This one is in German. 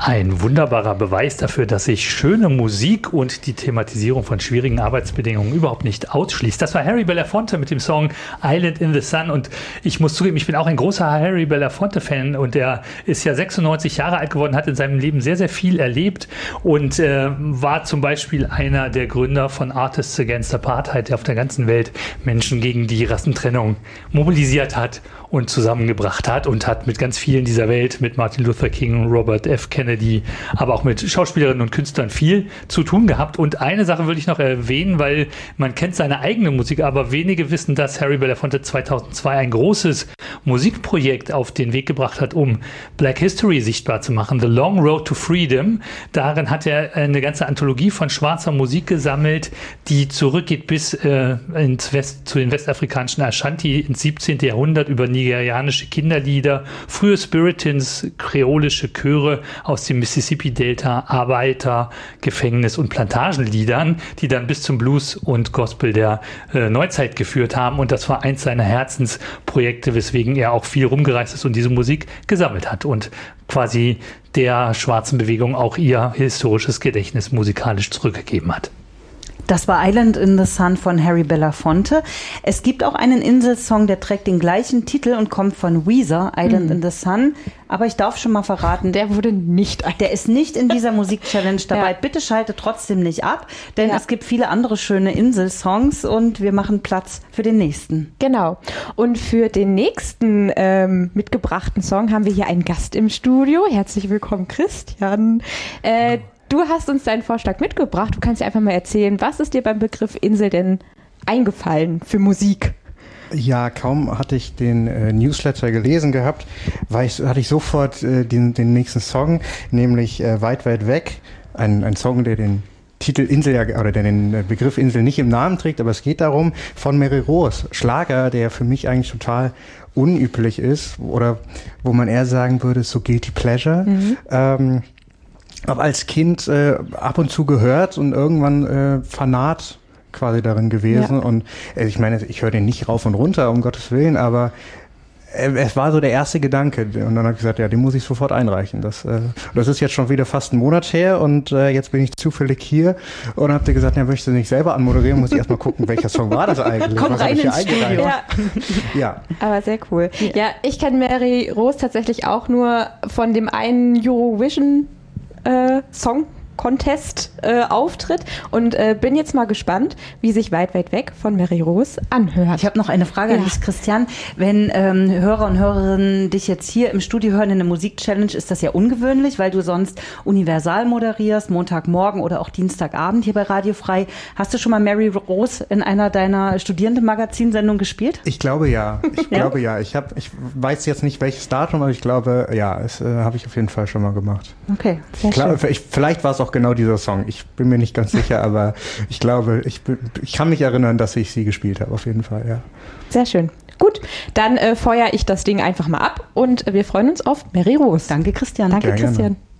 Ein wunderbarer Beweis dafür, dass sich schöne Musik und die Thematisierung von schwierigen Arbeitsbedingungen überhaupt nicht ausschließt. Das war Harry Belafonte mit dem Song Island in the Sun und ich muss zugeben, ich bin auch ein großer Harry Belafonte-Fan und er ist ja 96 Jahre alt geworden, hat in seinem Leben sehr, sehr viel erlebt und war zum Beispiel einer der Gründer von Artists Against Apartheid, der auf der ganzen Welt Menschen gegen die Rassentrennung mobilisiert hat und zusammengebracht hat und hat mit ganz vielen dieser Welt, mit Martin Luther King, Robert F. Kennedy, aber auch mit Schauspielerinnen und Künstlern viel zu tun gehabt. Und eine Sache würde ich noch erwähnen, weil man kennt seine eigene Musik, aber wenige wissen, dass Harry Belafonte 2002 ein großes Musikprojekt auf den Weg gebracht hat, um Black History sichtbar zu machen, The Long Road to Freedom. Darin hat er eine ganze Anthologie von schwarzer Musik gesammelt, die zurückgeht bis zu den westafrikanischen Ashanti ins 17. Jahrhundert über nigerianische Kinderlieder, frühe Spiritins, kreolische Chöre aus dem Mississippi-Delta, Arbeiter-, Gefängnis- und Plantagenliedern, die dann bis zum Blues und Gospel der Neuzeit geführt haben. Und das war eins seiner Herzensprojekte, weswegen er auch viel rumgereist ist und diese Musik gesammelt hat und quasi der schwarzen Bewegung auch ihr historisches Gedächtnis musikalisch zurückgegeben hat. Das war Island in the Sun von Harry Belafonte. Es gibt auch einen Inselsong, der trägt den gleichen Titel und kommt von Weezer, Island in the Sun. Aber ich darf schon mal verraten, der ist nicht in dieser Musik-Challenge dabei. Ja. Bitte schalte trotzdem nicht ab, denn es gibt viele andere schöne Inselsongs und wir machen Platz für den nächsten. Genau. Und für den nächsten mitgebrachten Song haben wir hier einen Gast im Studio. Herzlich willkommen, Christian. Du hast uns deinen Vorschlag mitgebracht. Du kannst dir einfach mal erzählen, was ist dir beim Begriff Insel denn eingefallen für Musik? Ja, kaum hatte ich den Newsletter gelesen gehabt, hatte ich sofort den nächsten Song, nämlich Weit, weit weg. Ein Song, der den Titel Insel oder der den Begriff Insel nicht im Namen trägt, aber es geht darum, von Mary Rose. Schlager, der für mich eigentlich total unüblich ist oder wo man eher sagen würde, so Guilty Pleasure. Aber als Kind ab und zu gehört und irgendwann Fanat quasi darin gewesen. Ja. Und ich meine, ich höre den nicht rauf und runter, um Gottes Willen, aber es war so der erste Gedanke. Und dann habe ich gesagt, ja, den muss ich sofort einreichen. Das ist jetzt schon wieder fast einen Monat her und jetzt bin ich zufällig hier und habe dir gesagt, ja, möchtest du nicht selber anmoderieren, muss ich erstmal gucken, welcher Song war das eigentlich? Komm rein ins Studio. Ja. Aber sehr cool. Ja, ich kenne Mary Rose tatsächlich auch nur von dem einen Eurovision Song Contest Auftritt und bin jetzt mal gespannt, wie sich Weit, weit weg von Mary Rose anhört. Ich habe noch eine Frage an dich, Christian. Wenn Hörer und Hörerinnen dich jetzt hier im Studio hören in der Musik-Challenge, ist das ja ungewöhnlich, weil du sonst Universal moderierst, Montagmorgen oder auch Dienstagabend hier bei Radio Frei. Hast du schon mal Mary Rose in einer deiner Studierenden-Magazinsendungen gespielt? Ich glaube ja. Ich weiß jetzt nicht, welches Datum, aber ich glaube, ja, das habe ich auf jeden Fall schon mal gemacht. Okay, sehr schön. Vielleicht war es auch genau dieser Song. Ich bin mir nicht ganz sicher, aber ich glaube, ich kann mich erinnern, dass ich sie gespielt habe, auf jeden Fall, ja. Sehr schön. Gut, dann feuere ich das Ding einfach mal ab und wir freuen uns auf Mary Rose. Danke, Christian. Danke, Christian. Gerne.